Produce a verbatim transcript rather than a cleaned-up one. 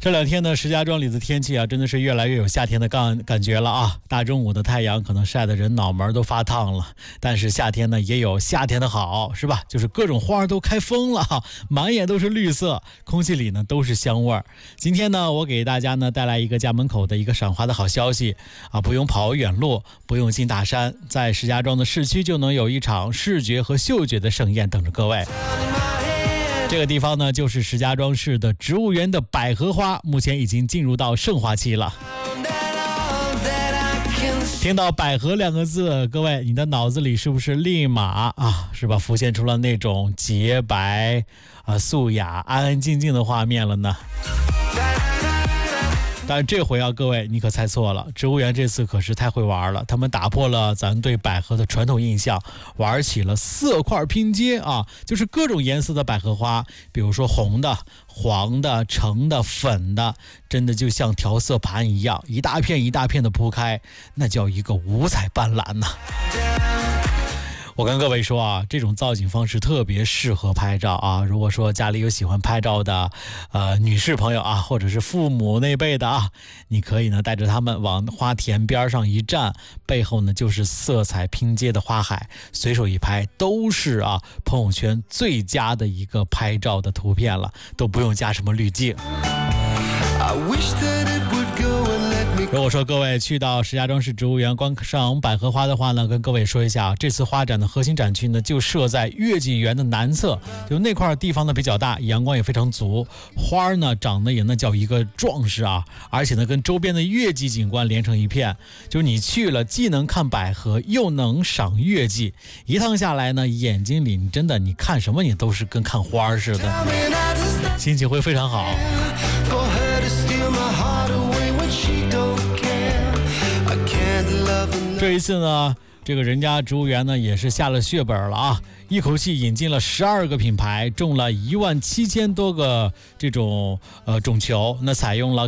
这两天呢，石家庄里的天气啊，真的是越来越有夏天的感感觉了啊！大中午的太阳可能晒得人脑门都发烫了，但是夏天呢也有夏天的好，是吧？就是各种花都开疯了，满眼都是绿色，空气里呢都是香味儿。今天呢，我给大家呢带来一个家门口的一个赏花的好消息啊！不用跑远路，不用进大山，在石家庄的市区就能有一场视觉和嗅觉的盛宴等着各位。这个地方呢，就是石家庄市的植物园的百合花，目前已经进入到盛花期了。听到百合两个字，各位，你的脑子里是不是立马啊，是吧，浮现出了那种洁白啊、素雅、安安静静的画面了呢？但是这回啊，各位你可猜错了，植物园这次可是太会玩了，他们打破了咱对百合的传统印象，玩起了色块拼接啊，就是各种颜色的百合花，比如说红的、黄的、橙的、粉的，真的就像调色盘一样，一大片一大片的铺开，那叫一个五彩斑斓呐。我跟各位说啊，这种造景方式特别适合拍照啊。如果说家里有喜欢拍照的呃女士朋友啊，或者是父母那辈的啊，你可以呢带着他们往花田边上一站，背后呢就是色彩拼接的花海，随手一拍都是啊朋友圈最佳的一个拍照的图片了，都不用加什么滤镜。如果说各位去到石家庄市植物园观赏百合花的话呢，跟各位说一下，这次花展的核心展区呢就设在月季园的南侧，就那块地方呢比较大，阳光也非常足，花呢长得也那叫一个壮实啊，而且呢跟周边的月季景观连成一片，就是你去了既能看百合又能赏月季，一趟下来呢，眼睛里你真的你看什么你都是跟看花似的，心情会非常好。这一次呢，这个人家植物园呢也是下了血本了啊，一口气引进了十二个品牌，种了一万七千多个这种呃种球，那采用了